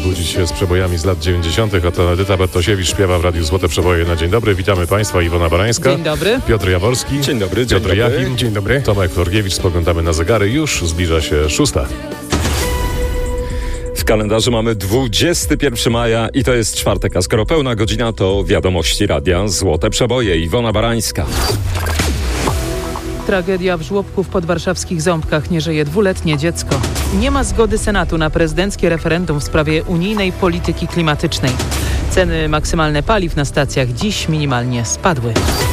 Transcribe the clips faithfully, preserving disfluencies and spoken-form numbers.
budzić się z przebojami z lat dziewięćdziesiątych. Oto Edyta Bartosiewicz śpiewa w Radiu Złote Przeboje na dzień dobry. Witamy Państwa, Iwona Barańska. Dzień dobry. Piotr Jaworski. Dzień dobry. Piotr dzień dobry. Jachim. Dzień dobry. Tomek Florgiewicz. Spoglądamy na zegary. Już zbliża się szósta. W kalendarzu mamy dwudziestego pierwszego maja i to jest czwartek, a skoro pełna godzina, to wiadomości radia Złote Przeboje. Iwona Barańska. Tragedia w żłobku w podwarszawskich Ząbkach. Nie żyje dwuletnie dziecko. Nie ma zgody Senatu na prezydenckie referendum w sprawie unijnej polityki klimatycznej. Ceny maksymalne paliw na stacjach dziś minimalnie spadły.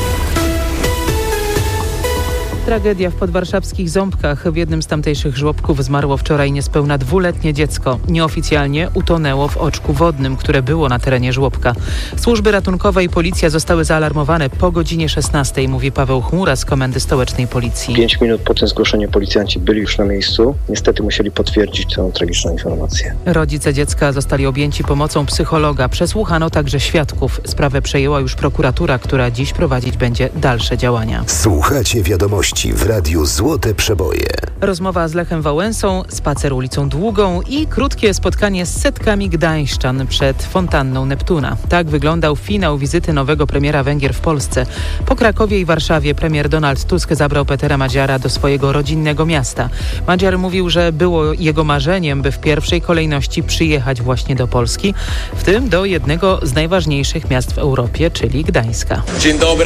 Tragedia w podwarszawskich Ząbkach. W jednym z tamtejszych żłobków zmarło wczoraj niespełna dwuletnie dziecko. Nieoficjalnie utonęło w oczku wodnym, które było na terenie żłobka. Służby ratunkowe i policja zostały zaalarmowane po godzinie szesnastej, mówi Paweł Chmura z Komendy Stołecznej Policji. Pięć minut po tym zgłoszeniu policjanci byli już na miejscu. Niestety musieli potwierdzić tę tragiczną informację. Rodzice dziecka zostali objęci pomocą psychologa. Przesłuchano także świadków. Sprawę przejęła już prokuratura, która dziś prowadzić będzie dalsze działania. Słuchacie wiadomości w Radiu Złote Przeboje. Rozmowa z Lechem Wałęsą, spacer ulicą Długą i krótkie spotkanie z setkami gdańszczan przed fontanną Neptuna. Tak wyglądał finał wizyty nowego premiera Węgier w Polsce. Po Krakowie i Warszawie premier Donald Tusk zabrał Petera Madziara do swojego rodzinnego miasta. Madziar mówił, że było jego marzeniem, by w pierwszej kolejności przyjechać właśnie do Polski, w tym do jednego z najważniejszych miast w Europie, czyli Gdańska. Dzień dobry.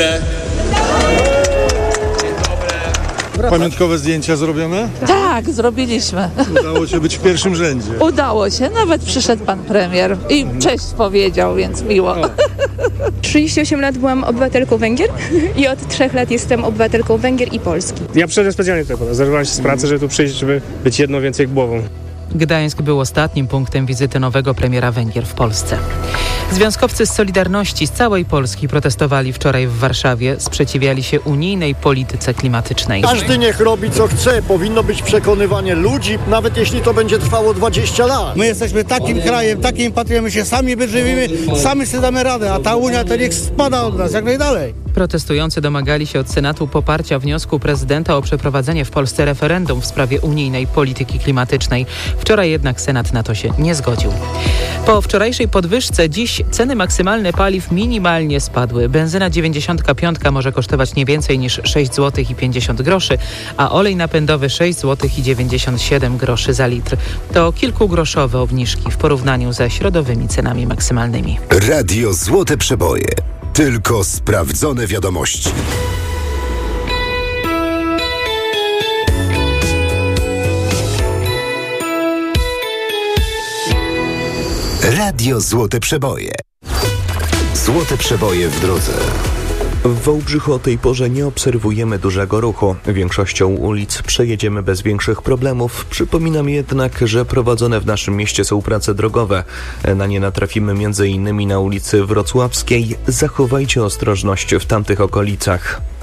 Pamiątkowe zdjęcia zrobione? Tak, zrobiliśmy. Udało się być w pierwszym rzędzie. Udało się, nawet przyszedł pan premier i cześć powiedział, więc miło. trzydzieści osiem lat byłam obywatelką Węgier i od trzech lat jestem obywatelką Węgier i Polski. Ja przyszedłem specjalnie tutaj, zerwałem się z pracy, żeby tu przyjść, żeby być jedną więcej głową. Gdańsk był ostatnim punktem wizyty nowego premiera Węgier w Polsce. Związkowcy z Solidarności z całej Polski protestowali wczoraj w Warszawie, sprzeciwiali się unijnej polityce klimatycznej. Każdy niech robi co chce, powinno być przekonywanie ludzi, nawet jeśli to będzie trwało dwadzieścia lat. My jesteśmy takim krajem, takim patriotem, my się sami wyżywimy, sami sobie damy radę, a ta Unia to niech spada od nas jak najdalej. Protestujący domagali się od Senatu poparcia wniosku prezydenta o przeprowadzenie w Polsce referendum w sprawie unijnej polityki klimatycznej. Wczoraj jednak Senat na to się nie zgodził. Po wczorajszej podwyżce dziś ceny maksymalne paliw minimalnie spadły. Benzyna dziewięćdziesiąt pięć może kosztować nie więcej niż sześć złotych i pięćdziesiąt groszy, a olej napędowy sześć złotych i dziewięćdziesiąt siedem groszy za litr. To kilkugroszowe obniżki w porównaniu ze środowymi cenami maksymalnymi. Radio Złote Przeboje. Tylko sprawdzone wiadomości. Radio Złote Przeboje. Złote Przeboje w drodze. W Wałbrzychu o tej porze nie obserwujemy dużego ruchu. Większością ulic przejedziemy bez większych problemów. Przypominam jednak, że prowadzone w naszym mieście są prace drogowe. Na nie natrafimy między innymi na ulicy Wrocławskiej. Zachowajcie ostrożność w tamtych okolicach.